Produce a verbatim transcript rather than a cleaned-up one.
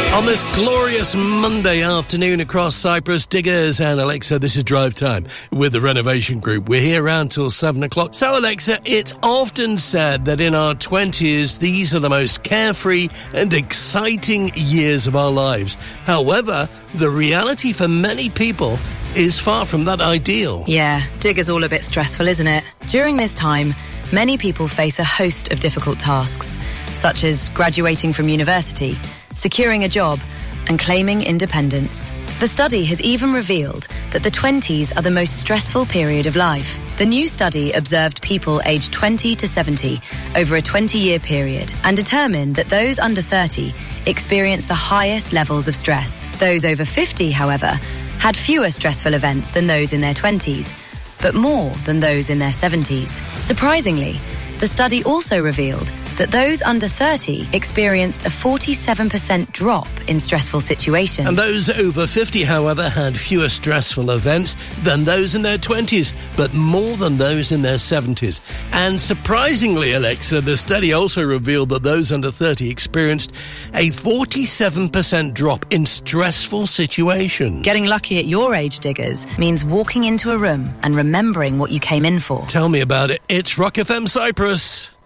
On this glorious Monday afternoon across Cyprus, Diggers and Alexa, this is Drive Time with the Renovation Group. We're here around till seven o'clock. So, Alexa, it's often said that in our twenties, these are the most carefree and exciting years of our lives. However, the reality for many people is far from that ideal. Yeah, Digger's all a bit stressful, isn't it? During this time, many people face a host of difficult tasks, such as graduating from university, securing a job, and claiming independence. The study has even revealed that the twenties are the most stressful period of life. The new study observed people aged twenty to seventy over a twenty-year period and determined that those under thirty experienced the highest levels of stress. Those over fifty, however, had fewer stressful events than those in their twenties, but more than those in their seventies. Surprisingly, the study also revealed that those under thirty experienced a forty-seven percent drop in stressful situations. And those over fifty, however, had fewer stressful events than those in their twenties, but more than those in their seventies. And surprisingly, Alexa, the study also revealed that those under thirty experienced a forty-seven percent drop in stressful situations. Getting lucky at your age, Diggers, means walking into a room and remembering what you came in for. Tell me about it. It's Rock F M Cyprus.